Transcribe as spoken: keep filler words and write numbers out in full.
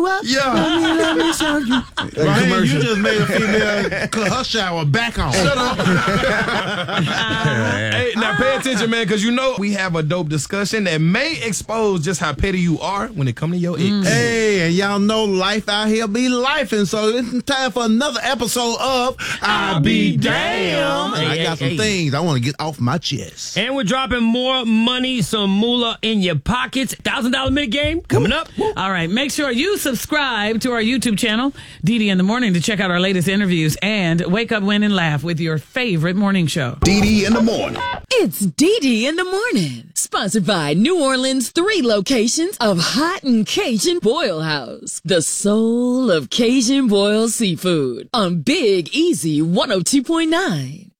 you up. Yeah. Let me, let me show you. Right, you just made a female cut her shower back on. Shut up. Hey, now pay attention, man, because you know we have a dope discussion that may expose just how petty you are when it comes to your ex. Mm. Hey, and y'all know life out here be lifing, so it's time for another episode of I'll Be Damn. Hey, I got hey, some hey. things I want to get off my chest. And we're dropping more money, some moolah in your pockets. one thousand dollars minute game coming up. All right, make sure you subscribe to our YouTube channel, D D in the Morning, to check out our latest interviews and wake up, win, and laugh with your favorite morning show. D D in the Morning. It's D D in the Morning, sponsored by New Orleans' three locations of Hot and Cajun Boil House, the soul of Cajun boiled seafood, on Big Easy one oh two point nine.